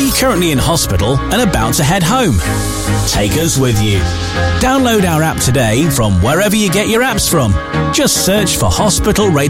you currently in hospital and about to head home? Take us with you. Download our app today from wherever you get your apps from. Just search for Hospital Radio.